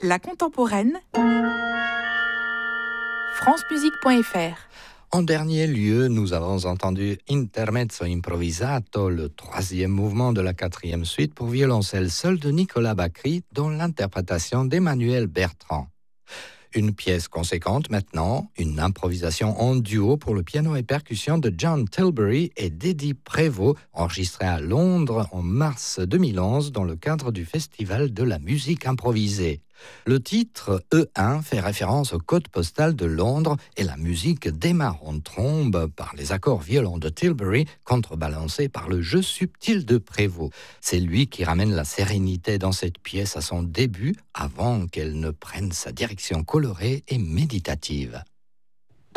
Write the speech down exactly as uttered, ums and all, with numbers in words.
La contemporaine, francemusique point f r. En dernier lieu, nous avons entendu Intermezzo improvisato, le troisième mouvement de la quatrième suite pour violoncelle seul de Nicolas Bacri, dont l'interprétation d'Emmanuel Bertrand. Une pièce conséquente maintenant, une improvisation en duo pour le piano et percussion de John Tilbury et d'Eddie Prévost, enregistrée à Londres en mars deux mille onze dans le cadre du Festival de la musique improvisée. Le titre E un fait référence au code postal de Londres et la musique démarre en trombe par les accords violents de Tilbury, contrebalancés par le jeu subtil de Prévost. C'est lui qui ramène la sérénité dans cette pièce à son début, avant qu'elle ne prenne sa direction colorée et méditative.